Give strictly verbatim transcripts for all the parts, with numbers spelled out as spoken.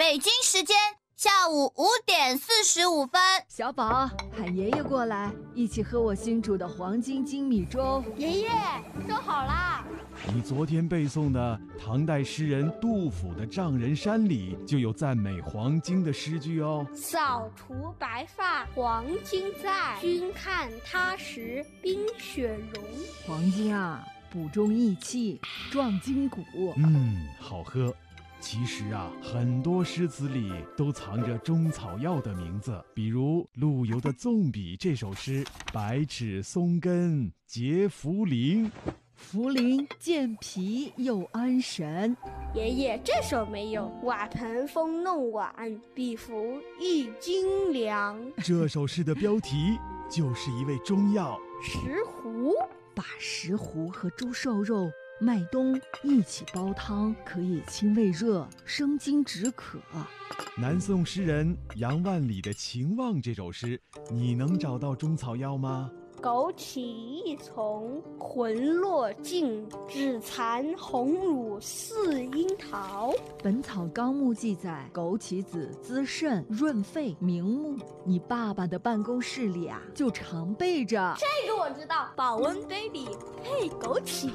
北京时间下午五点四十五分。 小宝，喊爷爷过来，一起喝我新煮的黄金精米粥。 爷爷，粥好啦！ 你昨天背诵的唐代诗人杜甫的《丈人山》里就有赞美黄金的诗句哦。 扫除白发黄金在，君看他时冰雪融。 黄金啊，补中益气，壮筋骨。 嗯，好喝。其实啊，很多诗词里都藏着中草药的名字，比如陆游的《纵笔》这首诗，百尺松根结茯苓， 茯苓健脾又安神。 爷爷，这首没有。瓦盆风弄碗，比服一斤粮。 这首诗的标题就是一味中药石斛。 把石斛和猪瘦肉、麦冬一起煲汤，可以清胃热、生津止渴。 南宋诗人杨万里的《情望》这首诗，你能找到中草药吗？ 枸杞一丛，魂落尽，只残红乳似樱桃。 《本草纲目》记载，枸杞子滋肾润肺明目。你爸爸的办公室里啊，就常备着。 这个我知道，保温杯里配枸杞。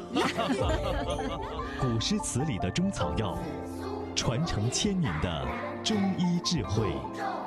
古诗词里的中草药，传承千年的中医智慧。